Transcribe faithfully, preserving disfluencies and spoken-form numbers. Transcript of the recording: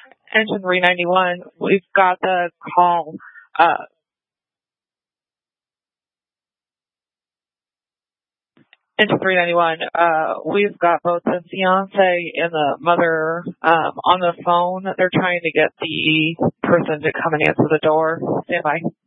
Engine three ninety-one, we've got the call. Uh, Engine three ninety-one, uh, we've got both the fiance and the mother um, on the phone. They're trying to get the person to come and answer the door. Stand by.